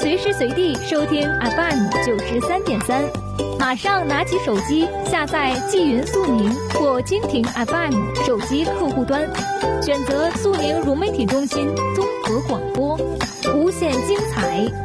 随时随地收听 FM93.3。马上拿起手机下载纪云速宁或蜻蜓 FM 手机客户端，选择速宁融媒体中心综合广播，无限精彩